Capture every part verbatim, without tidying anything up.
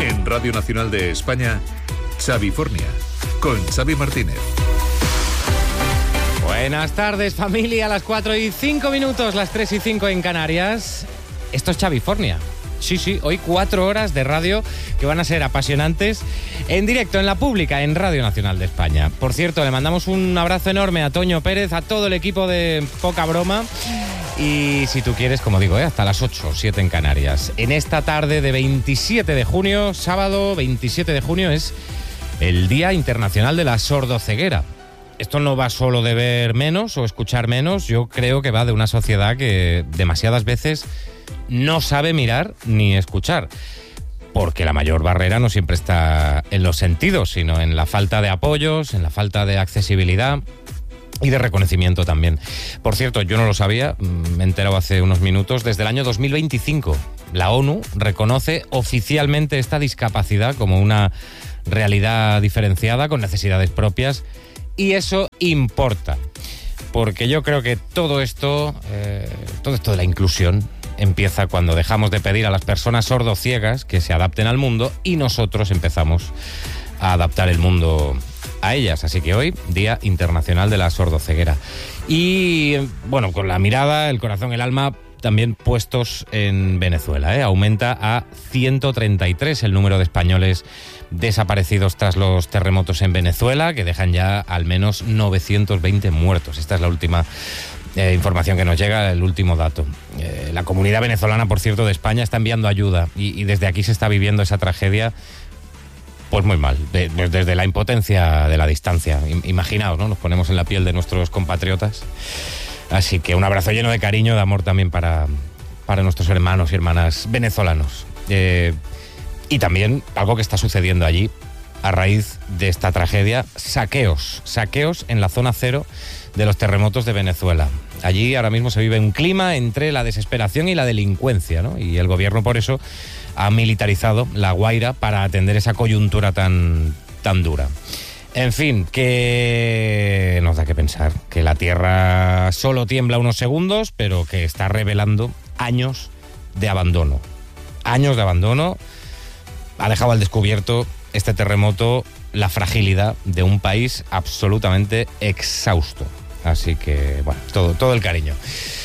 En Radio Nacional de España, Xavifornia, con Xavi Martínez. Buenas tardes, familia, a las cuatro y cinco minutos, las tres y cinco en Canarias. Esto es Xavifornia. Sí, sí, hoy cuatro horas de radio que van a ser apasionantes en directo, en la pública, en Radio Nacional de España. Por cierto, le mandamos un abrazo enorme a Toño Pérez, a todo el equipo de Poca Broma. Y si tú quieres, como digo, ¿eh? hasta las ocho o siete en Canarias. En esta tarde de veintisiete de junio, sábado veintisiete de junio, es el Día Internacional de la Sordoceguera. Esto no va solo de ver menos o escuchar menos, yo creo que va de una sociedad que demasiadas veces no sabe mirar ni escuchar, porque la mayor barrera no siempre está en los sentidos, sino en la falta de apoyos, en la falta de accesibilidad y de reconocimiento también. Por cierto, yo no lo sabía, me he enterado hace unos minutos, desde el año dos mil veinticinco la ONU reconoce oficialmente esta discapacidad como una realidad diferenciada con necesidades propias, y eso importa, porque yo creo que todo esto, eh, todo esto de la inclusión empieza cuando dejamos de pedir a las personas sordociegas que se adapten al mundo y nosotros empezamos a adaptar el mundo a ellas. Así que hoy, Día Internacional de la Sordoceguera. Y bueno, con la mirada, el corazón, el alma también puestos en Venezuela, ¿eh? Aumenta a ciento treinta y tres el número de españoles desaparecidos tras los terremotos en Venezuela, que dejan ya al menos novecientos veinte muertos. Esta es la última Eh, información que nos llega, el último dato. Eh, la comunidad venezolana, por cierto, de España está enviando ayuda y, y desde aquí se está viviendo esa tragedia pues muy mal, de, de, desde la impotencia de la distancia. Imaginaos, ¿no? Nos ponemos en la piel de nuestros compatriotas. Así que un abrazo lleno de cariño, de amor también para, para nuestros hermanos y hermanas venezolanos. Eh, y también algo que está sucediendo allí a raíz de esta tragedia, saqueos, saqueos en la zona cero de los terremotos de Venezuela. Allí ahora mismo se vive un clima entre la desesperación y la delincuencia, ¿no? Y el gobierno por eso ha militarizado La Guaira para atender esa coyuntura tan, tan dura. En fin, que nos da que pensar que la tierra solo tiembla unos segundos, pero que está revelando años de abandono. Años de abandono. Ha dejado al descubierto este terremoto la fragilidad de un país absolutamente exhausto. Así que, bueno, todo, todo el cariño.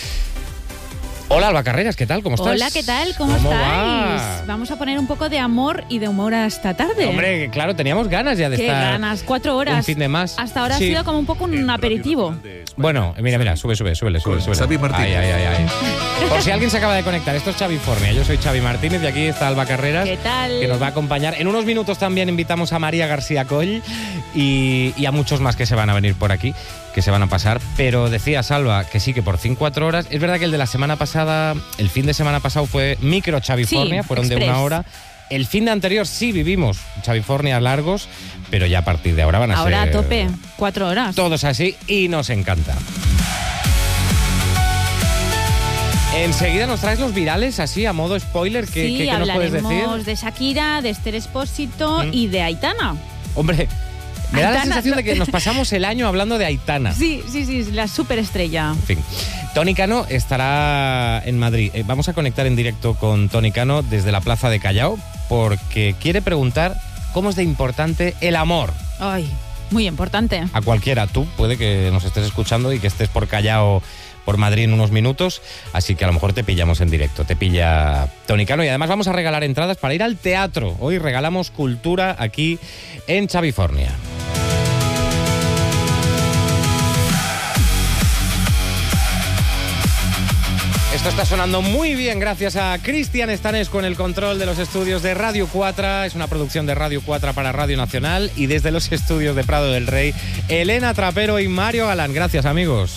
Hola, Alba Carreras, ¿qué tal? ¿Cómo estás? Hola, ¿qué tal? ¿Cómo, ¿Cómo estáis? va? Vamos a poner un poco de amor y de humor a esta tarde. Hombre, claro, teníamos ganas ya de Qué estar... ganas, cuatro horas. Un fin de más. Hasta ahora Sí. ha sido como un poco un aperitivo. Bueno, mira, mira, sube, sube, súbele, súbele, súbele. Xavi Martínez. Ay, ay, ay, ay. Por si alguien se acaba de conectar, esto es Xavifornia. Yo soy Xavi Martínez y aquí está Alba Carreras. ¿Qué tal? Que nos va a acompañar. En unos minutos también invitamos a María García Coll y, y a muchos más que se van a venir por aquí, que se van a pasar. Pero decía Salva que sí, que por fin cuatro horas. Es verdad que el de la semana pasada, el fin de semana pasado fue micro Xavifornia, Sí, fueron express. de una hora. El fin de anterior sí vivimos Xavifornia largos, pero ya a partir de ahora van a Ahora ser... a tope, cuatro horas. Todos así y nos encanta. Enseguida nos traes los virales así a modo spoiler. ¿Qué, sí, qué, qué nos puedes decir? hablaremos de Shakira, de Esther Expósito ¿Mm? y de Aitana. Hombre, me da la Aitana, sensación no. de que nos pasamos el año hablando de Aitana. Sí, sí, sí, la superestrella. En fin, Tony Cano estará en Madrid. Eh, vamos a conectar en directo con Tony Cano desde la Plaza de Callao porque quiere preguntar cómo es de importante el amor. Ay, muy importante. A cualquiera, tú puede que nos estés escuchando y que estés por Callao, por Madrid en unos minutos, así que a lo mejor te pillamos en directo, te pilla Tony Cano. Y además vamos a regalar entradas para ir al teatro. Hoy regalamos cultura aquí en Xavifornia. Esto está sonando muy bien gracias a Cristian Estanesco en el control de los estudios de Radio cuatro. Es una producción de Radio cuatro para Radio Nacional y desde los estudios de Prado del Rey, Elena Trapero y Mario Galán. Gracias, amigos.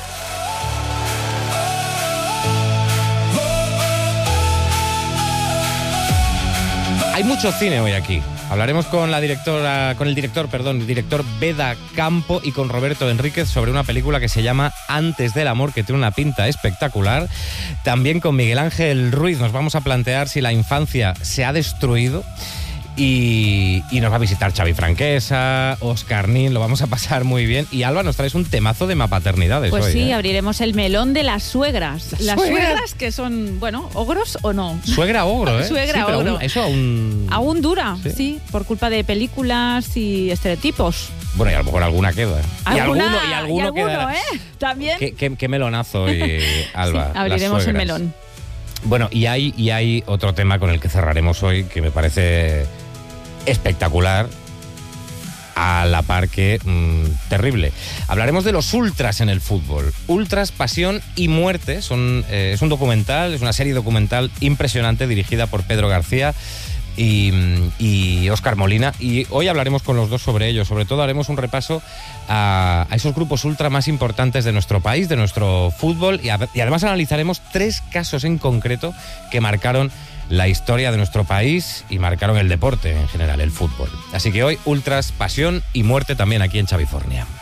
Hay mucho cine hoy aquí. Hablaremos con la directora, con el director, perdón, el director Beda Campo y con Roberto Enríquez sobre una película que se llama Antes del amor, que tiene una pinta espectacular. También con Miguel Ángel Ruiz nos vamos a plantear si la infancia se ha destruido Y, y nos va a visitar Xavi Franquesa, Óscar Nin, lo vamos a pasar muy bien. Y Alba, nos traes un temazo de mapaternidades Pues hoy, sí, ¿eh? abriremos el melón de las suegras. ¿Las Las suegras? suegras que son, bueno, ogros o no. Suegra ogro, ¿eh? Suegra sí, pero ogro. aún- eso aún... Aún dura, Sí. sí. por culpa de películas y estereotipos. Bueno, y a lo mejor alguna queda. y Alguna- alguno, y alguno, y alguno, quedará. ¿eh? También. ¿Qué, qué, qué melonazo hoy, Alba. Sí, las abriremos el suegras. melón. Bueno, y hay, y hay otro tema con el que cerraremos hoy que me parece espectacular, a la par que mmm, terrible. Hablaremos de los ultras en el fútbol. Ultras, pasión y muerte. Son, eh, es un documental, es una serie documental impresionante dirigida por Pedro García y, y Óscar Molina. Y hoy hablaremos con los dos sobre ello. Sobre todo haremos un repaso a, a esos grupos ultra más importantes de nuestro país, de nuestro fútbol. Y, a, y además analizaremos tres casos en concreto que marcaron la historia de nuestro país y marcaron el deporte en general, el fútbol. Así que hoy, ultras, pasión y muerte también aquí en Xavifornia.